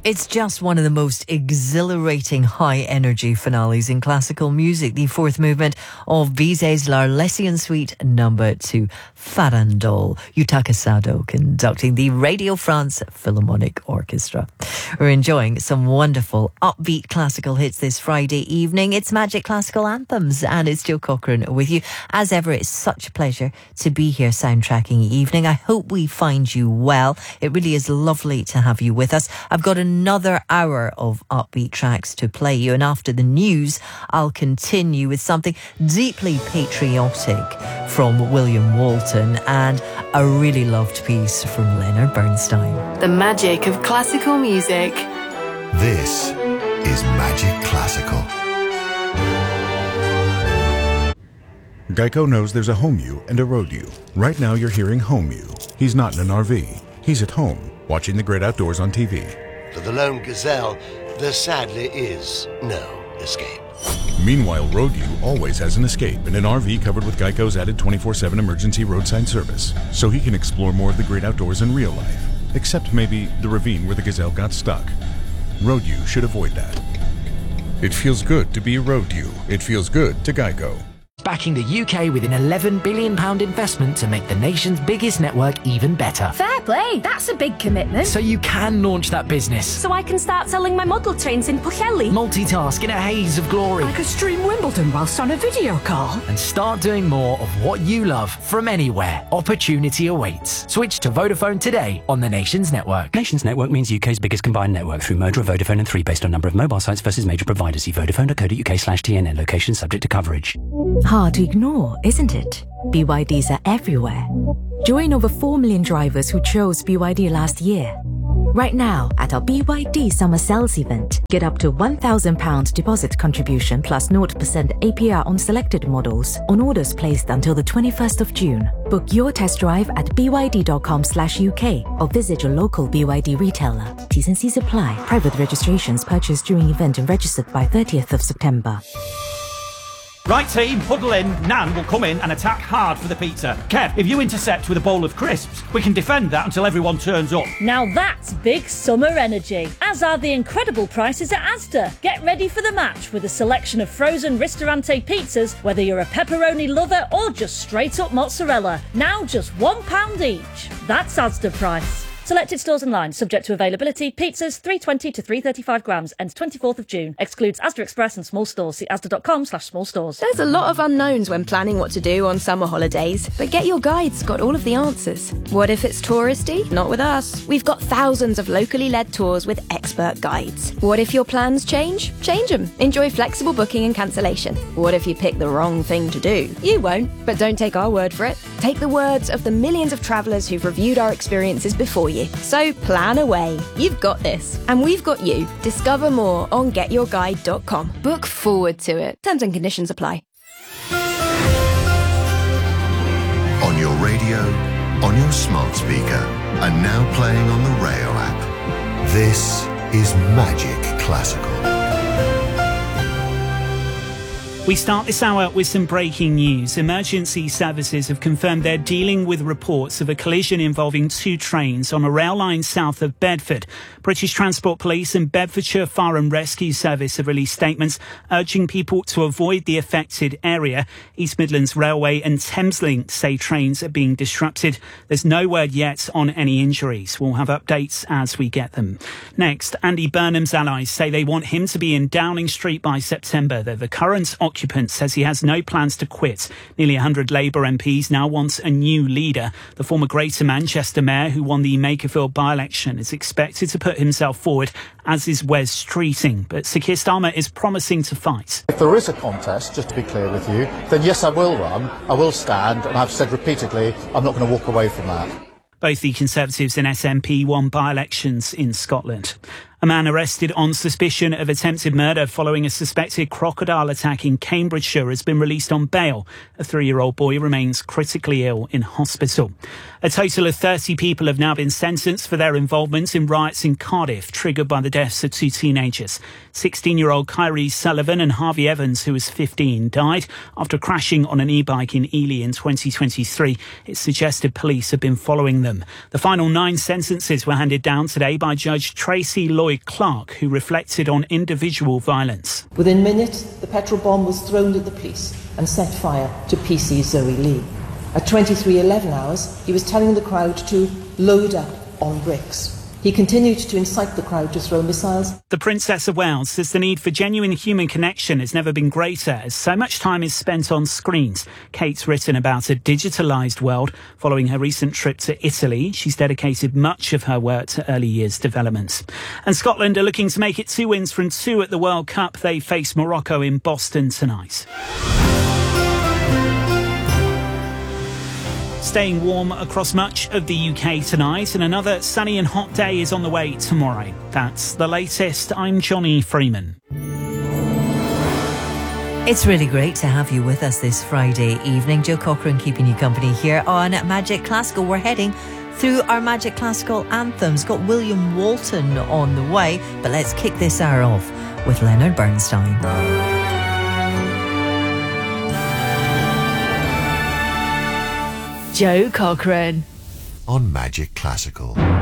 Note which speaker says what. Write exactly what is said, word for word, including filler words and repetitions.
Speaker 1: It's just one of the most exhilarating high-energy finales in classical music. The fourth movement of Bizet's L'Arlésienne Suite number two, Farandole. Yutaka Sado conducting the Radio France Philharmonic Orchestra. We're enjoying some wonderful upbeat classical hits this Friday evening. It's Magic Classical Anthems and it's Jill Cochran with you. As ever, it's such a pleasure to be here soundtracking evening. I hope we find you well. It really is lovely to have you with us. I've got a another hour of upbeat tracks to play you, and after the news I'll continue with something deeply patriotic from William Walton and a really loved piece from Leonard Bernstein.
Speaker 2: The magic of classical music.
Speaker 3: This is Magic Classical.
Speaker 4: Geico knows there's a home you and a road you. Right now you're hearing home you. He's not in an R V. He's at home, watching the great outdoors on T V.
Speaker 5: For the lone gazelle, there sadly is no escape.
Speaker 4: Meanwhile, Road U always has an escape in an R V covered with Geico's added twenty-four seven emergency roadside service, so he can explore more of the great outdoors in real life, except maybe the ravine where the gazelle got stuck. Road U should avoid that. It feels good to be Road U. It feels good to Geico.
Speaker 6: Backing the U K with an eleven billion pounds investment to make the nation's biggest network even better.
Speaker 7: Fair play, that's a big commitment.
Speaker 6: So you can launch that business.
Speaker 7: So I can start selling my model trains in Pwllheli.
Speaker 6: Multitask in a haze of glory.
Speaker 8: I could stream Wimbledon whilst on a video call.
Speaker 6: And start doing more of what you love from anywhere. Opportunity awaits. Switch to Vodafone today on the Nations Network.
Speaker 9: Nations Network means U K's biggest combined network through Moda, Vodafone and three based on number of mobile sites versus major providers. See vodafone dot co dot uk slash T N N. Location subject to coverage.
Speaker 10: Hard to ignore, isn't it? B Y Ds are everywhere. Join over four million drivers who chose B Y D last year. Right now, at our B Y D Summer Sales event, get up to one thousand pounds deposit contribution plus zero percent A P R on selected models on orders placed until the twenty-first of June. Book your test drive at b y d dot com slash U K or visit your local B Y D retailer. T's and C's apply. Private registrations purchased during event and registered by thirtieth of September.
Speaker 11: Right team, huddle in. Nan will come in and attack hard for the pizza. Kev, if you intercept with a bowl of crisps, we can defend that until everyone turns up.
Speaker 12: Now that's big summer energy, as are the incredible prices at Asda. Get ready for the match with a selection of frozen Ristorante pizzas, whether you're a pepperoni lover or just straight up mozzarella. Now just one pound each. That's Asda price. Selected stores online, subject to availability. Pizzas three twenty to three thirty-five grams, ends twenty-fourth of June. Excludes Asda Express and small stores. See asda dot com slash small stores.
Speaker 13: There's a lot of unknowns when planning what to do on summer holidays, but Get Your Guide's got all of the answers. What if it's touristy? Not with us. We've got thousands of locally led tours with expert guides. What if your plans change? Change them. Enjoy flexible booking and cancellation. What if you pick the wrong thing to do? You won't, but don't take our word for it. Take the words of the millions of travellers who've reviewed our experiences before you. So plan away. You've got this. And we've got you. Discover more on get your guide dot com. Book forward to it. Terms and conditions apply.
Speaker 3: On your radio, on your smart speaker, and now playing on the Rail app. This is Magic Classical.
Speaker 14: We start this hour with some breaking news. Emergency services have confirmed they're dealing with reports of a collision involving two trains on a rail line south of Bedford. British Transport Police and Bedfordshire Fire and Rescue Service have released statements urging people to avoid the affected area. East Midlands Railway and Thameslink say trains are being disrupted. There's no word yet on any injuries. We'll have updates as we get them. Next, Andy Burnham's allies say they want him to be in Downing Street by September, though the current occupant says he has no plans to quit. Nearly one hundred Labour M Ps now want a new leader. The former Greater Manchester mayor who won the Makerfield by-election is expected to put himself forward, as is Wes Streeting. But Sir Keir Starmer is promising to fight.
Speaker 15: If there is a contest, just to be clear with you, then yes, I will run, I will stand, and I've said repeatedly I'm not going to walk away from that.
Speaker 14: Both the Conservatives and S N P won by-elections in Scotland. A man arrested on suspicion of attempted murder following a suspected crocodile attack in Cambridgeshire has been released on bail. A three-year-old boy remains critically ill in hospital. A total of thirty people have now been sentenced for their involvement in riots in Cardiff, triggered by the deaths of two teenagers. sixteen-year-old Kyrie Sullivan and Harvey Evans, who was fifteen, died after crashing on an e-bike in Ely in twenty twenty-three. It's suggested police have been following them. The final nine sentences were handed down today by Judge Tracy Lloyd Lloyd Clark, who reflected on individual violence.
Speaker 16: Within minutes, the petrol bomb was thrown at the police and set fire to P C Zoe Lee. At twenty-three eleven hours, he was telling the crowd to load up on bricks. He continued to incite the crowd to throw missiles.
Speaker 14: The Princess of Wales says the need for genuine human connection has never been greater, as so much time is spent on screens. Kate's written about a digitalised world. Following her recent trip to Italy, she's dedicated much of her work to early years development. And Scotland are looking to make it two wins from two at the World Cup. They face Morocco in Boston tonight. Staying warm across much of the U K tonight, and another sunny and hot day is on the way tomorrow. That's the latest. I'm Johnny Freeman.
Speaker 1: It's really great to have you with us this Friday evening. Joe Cochran keeping you company here on Magic Classical. We're heading through our Magic Classical anthems. Got William Walton on the way, but let's kick this hour off with Leonard Bernstein.
Speaker 2: Joe Cochran
Speaker 3: on Magic Classical.